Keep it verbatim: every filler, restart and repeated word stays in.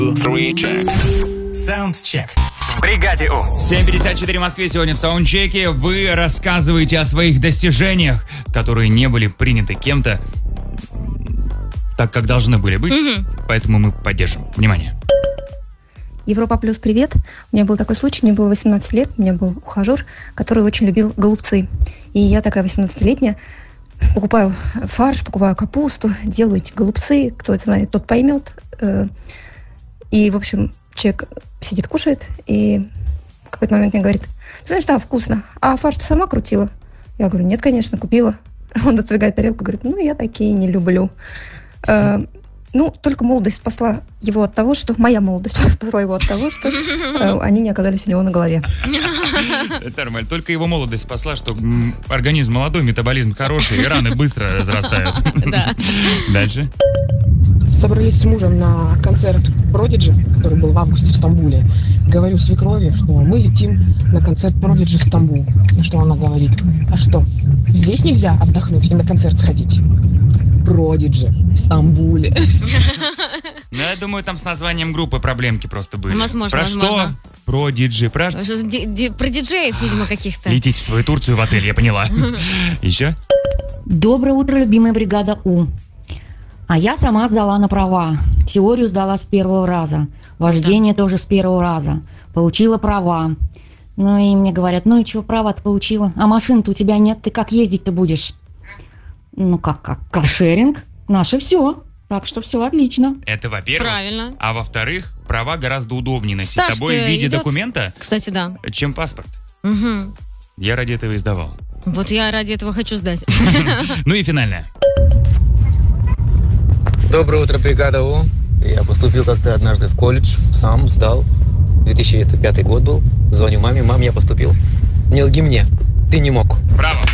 Three check. Soundcheck. В бригаде У. семь пятьдесят четыре в Москве. Сегодня в саундчеке вы рассказываете о своих достижениях, которые не были приняты кем-то так, как должны были быть. Mm-hmm. Поэтому мы поддержим. Внимание. Европа Плюс, привет. У меня был такой случай, мне было восемнадцать лет, у меня был ухажер, который очень любил голубцы. И я такая восемнадцатилетняя, покупаю фарш, покупаю капусту, делаю эти голубцы, кто это знает, тот поймет. И, в общем, человек сидит, кушает, и в какой-то момент мне говорит: ты знаешь, да, вкусно, а фарш ты сама крутила? Я говорю: нет, конечно, купила. Он отодвигает тарелку, говорит: ну, я такие не люблю. Ну, только молодость спасла его от того, что... Моя молодость спасла его от того, что э, они не оказались у него на голове. Это нормально. Только его молодость спасла, что м, организм молодой, метаболизм хороший, и раны быстро разрастают. Да. Дальше. Собрались с мужем на концерт Prodigy, который был в августе в Стамбуле. Говорю свекрови, что мы летим на концерт Prodigy в Стамбул. На что она говорит: а что, здесь нельзя отдохнуть и на концерт сходить? Prodigy в Стамбуле. Ну, я думаю, там с названием группы проблемки просто были. Возможно, Про возможно. что? Про диджей. Про... Про диджеев, видимо, каких-то. Летите в свою Турцию в отель, я поняла. Еще? Доброе утро, любимая бригада У. А я сама сдала на права. Теорию сдала с первого раза. Вождение тоже с первого раза. Получила права. Ну и мне говорят: ну и что, права-то получила? А машин-то у тебя нет, ты как ездить-то будешь? Ну как, как? Каршеринг. Наше все. Так что все отлично. Это во-первых. Правильно. А во-вторых, права гораздо удобнее носить с Стаж-то тобой в виде идет. документа, Кстати, да. чем паспорт. Угу. Я ради этого и сдавал. Вот я ради этого хочу сдать. Ну и финальное. Доброе утро, бригада У. Я поступил как-то однажды в колледж, сам сдал. две тысячи пятый год был. Звоню маме: мам, я поступил. Не лги мне, ты не мог. Браво.